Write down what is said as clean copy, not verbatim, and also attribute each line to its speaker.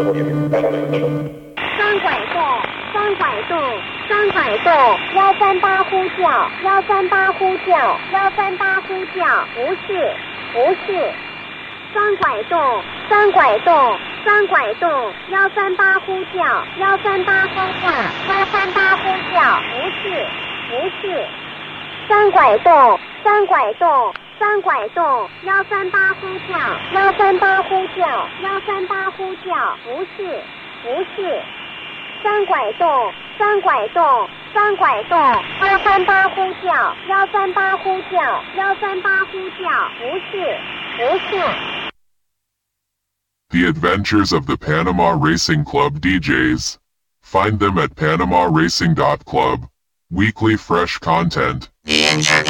Speaker 1: 三拐洞，三拐洞，三拐洞，138呼叫，138呼叫，138呼叫，无视，无视。三拐洞，三拐洞，三拐洞，138呼叫，138呼叫，138呼叫，无视，无视。三拐洞，三拐洞，三拐洞，138呼叫，138呼叫，138呼叫，无视，无视。三拐洞，三拐洞，三拐洞，138呼叫，138呼叫，138呼叫，无视，无视。
Speaker 2: The Adventures of the Panama Racing Club DJs. Find them at PanamaRacing.Club. Weekly fresh content.
Speaker 3: The Internet.